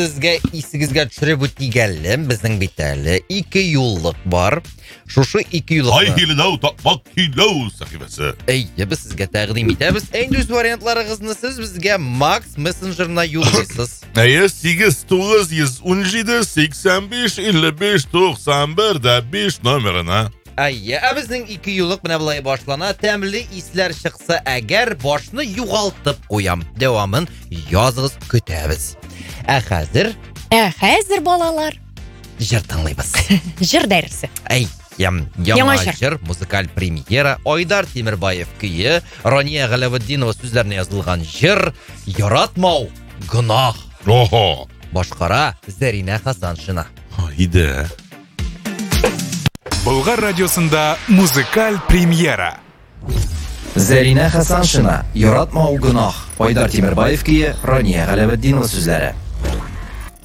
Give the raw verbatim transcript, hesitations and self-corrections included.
Sizga isingizga tushirib o'tganim bizning bittali ikki yo'lliq bor. Shu ikki yo'lliqni Haygilidov topmoq kiylov sahifasi. Ey, biz sizga taqdim etamiz. Eng düz variantlaringizni siz bizga Max Messenger'na yo'llaysiz. Aya sekiz to'qqiz o'n yetti sakson besh ellik besh to'qson bir besh nomerina. Ayya, bizning ikki yo'lliq bilan bulay boshlana. Tamli islar chiqsa agar boshni yo'g'altib qo'yam. Davomin yozg'iz kutamiz. A hozir, A hozir bolalar. jir tinglaymiz. Jir darsi. Ay, yam, Яңа яңа жыр, музыкаль премьера, Айдар Темирбаев күйі, Рания Галаветдинова сүзләренә язылган жыр, Яратмау, гынах. Охо. Башкара Зарина Хасаншина. Haydi. Болгар радиосында музыкаль премьера. Зарина Хасаншина, Яратмау, гынах. Айдар Темирбаев күйі, Рания Галаветдинова сүзләре.